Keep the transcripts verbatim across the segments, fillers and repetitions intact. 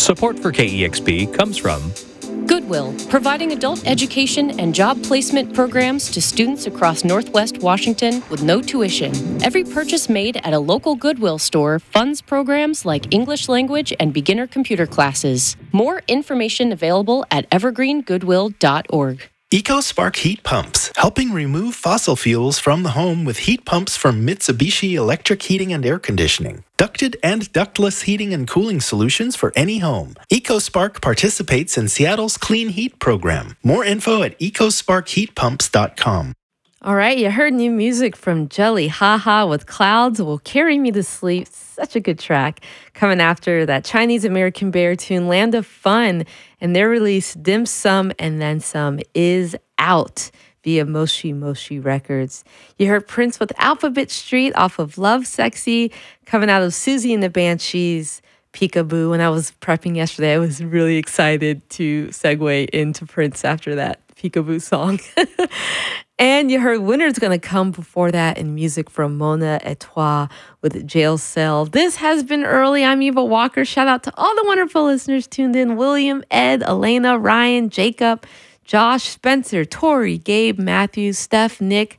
Support for K E X P comes from Goodwill, providing adult education and job placement programs to students across Northwest Washington with no tuition. Every purchase made at a local Goodwill store funds programs like English language and beginner computer classes. More information available at evergreen goodwill dot org. EcoSpark Heat Pumps, helping remove fossil fuels from the home with heat pumps from Mitsubishi Electric Heating and Air Conditioning. Ducted and ductless heating and cooling solutions for any home. EcoSpark participates in Seattle's Clean Heat program. More info at ecospark heat pumps dot com. All right, you heard new music from Jelly Haha with Clouds Will Carry Me to Sleep. Such a good track. Coming after that Chinese American Bear tune, Land of Fun, and their release, Dim Sum and Then Some, is out via Moshi Moshi Records. You heard Prince with Alphabet Street off of Love Sexy, coming out of Susie and the Banshees, Peekaboo. When I was prepping yesterday, I was really excited to segue into Prince after that Peekaboo song. And you heard Winter's Gonna Come before that in music from Mona Etoile with Jail Cell. This has been early. I'm Eva Walker. Shout out to all the wonderful listeners tuned in. William, Ed, Elena, Ryan, Jacob, Josh, Spencer, Tori, Gabe, Matthew, Steph, Nick,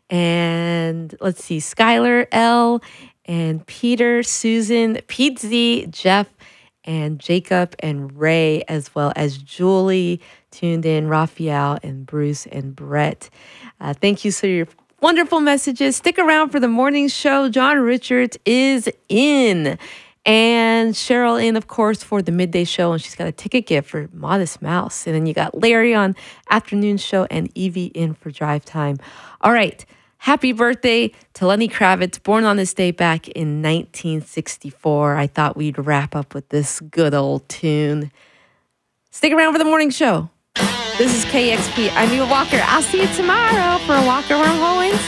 and let's see, Skylar, L, and Peter, Susan, Pete Z, Jeff, and Jacob and Ray, as well as Julie tuned in, Raphael and Bruce and Brett. Uh, thank you for your wonderful messages. Stick around for the morning show. John Richards is in. And Cheryl in, of course, for the midday show. And she's got a ticket gift for Modest Mouse. And then you got Larry on afternoon show and Evie in for drive time. All right. Happy birthday to Lenny Kravitz, born on this day back in nineteen sixty-four. I thought we'd wrap up with this good old tune. Stick around for the morning show. This is K E X P. I'm Eva Walker. I'll see you tomorrow for a walk around Hall Wednesday.